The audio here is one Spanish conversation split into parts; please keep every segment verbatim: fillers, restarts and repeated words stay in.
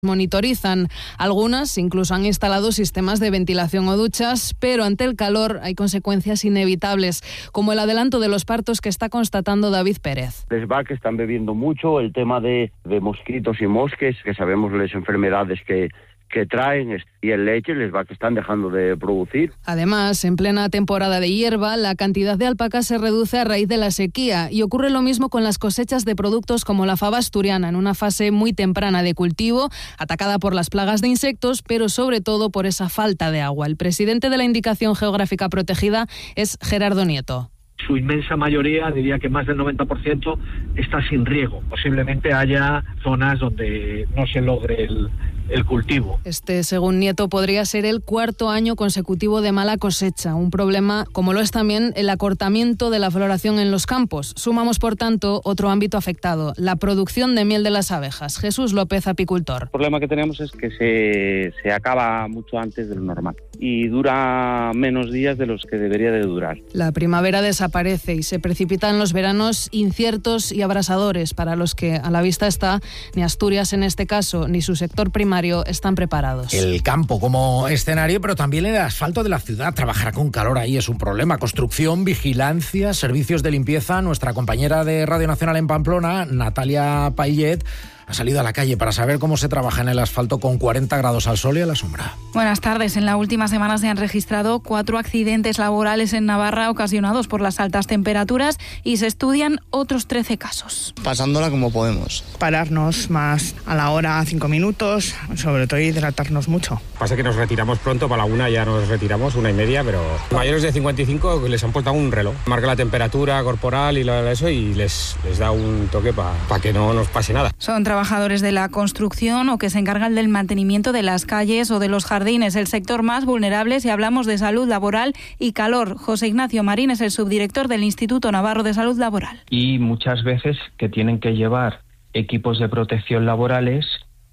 monitorizan. Algunas incluso han instalado sistemas de ventilación o duchas, pero ante el calor hay consecuencias inevitables, como el adelanto de los partos que está constatando David Pérez. Les va que están bebiendo mucho, el tema de, de mosquitos y mosques, que sabemos las enfermedades que, que traen, y el leche les va que están dejando de producir. Además, en plena temporada de hierba, la cantidad de alpacas se reduce a raíz de la sequía y ocurre lo mismo con las cosechas de productos como la fava asturiana, en una fase muy temprana de cultivo, atacada por las plagas de insectos, pero sobre todo por esa falta de agua. El presidente de la Indicación Geográfica Protegida es Gerardo Nieto. Su inmensa mayoría, diría que más del noventa por ciento, está sin riego. Posiblemente haya zonas donde no se logre el, el cultivo. Este, según Nieto, podría ser el cuarto año consecutivo de mala cosecha, un problema como lo es también el acortamiento de la floración en los campos. Sumamos, por tanto, otro ámbito afectado, la producción de miel de las abejas. Jesús López, apicultor. El problema que tenemos es que se, se acaba mucho antes de lo normal y dura menos días de los que debería de durar. La primavera desaparece y se precipitan los veranos inciertos y abrasadores para los que a la vista está ni Asturias en este caso ni su sector primario están preparados. El campo como escenario, pero también el asfalto de la ciudad. Trabajar con calor ahí es un problema. Construcción, vigilancia, servicios de limpieza. Nuestra compañera de Radio Nacional en Pamplona, Natalia Payet, ha salido a la calle para saber cómo se trabaja en el asfalto con cuarenta grados al sol y a la sombra. Buenas tardes. En la última semana se han registrado cuatro accidentes laborales en Navarra ocasionados por las altas temperaturas y se estudian otros trece casos. Pasándola como podemos. Pararnos más a la hora, cinco minutos, sobre todo hidratarnos mucho. Pasa que nos retiramos pronto, para la una ya nos retiramos, una y media, pero mayores de cincuenta y cinco les han puesto un reloj. Marca la temperatura corporal y lo, eso y les, les da un toque para pa que no nos pase nada. Son trabajadores de la construcción o que se encargan del mantenimiento de las calles o de los jardines, el sector más vulnerable si hablamos de salud laboral y calor. José Ignacio Marín es el subdirector del Instituto Navarro de Salud Laboral. Y muchas veces que tienen que llevar equipos de protección laborales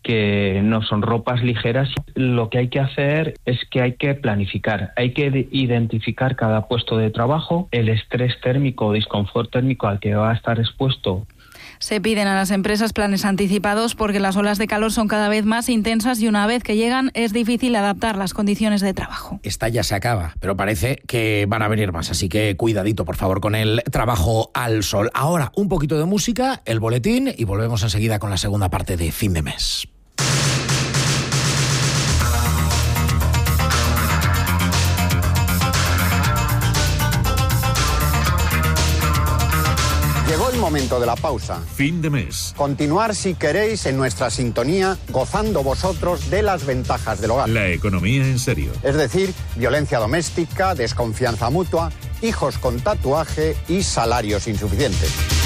que no son ropas ligeras. Lo que hay que hacer es que hay que planificar, hay que identificar cada puesto de trabajo, el estrés térmico o disconfort térmico al que va a estar expuesto. Se piden a las empresas planes anticipados porque las olas de calor son cada vez más intensas y una vez que llegan es difícil adaptar las condiciones de trabajo. Esta ya se acaba, pero parece que van a venir más, así que cuidadito, por favor, con el trabajo al sol. Ahora, un poquito de música, el boletín y volvemos enseguida con la segunda parte de Fin de Mes. Llegó el momento de la pausa. Fin de mes. Continuar, si queréis, en nuestra sintonía, gozando vosotros de las ventajas del hogar. La economía en serio. Es decir, violencia doméstica, desconfianza mutua, hijos con tatuaje y salarios insuficientes.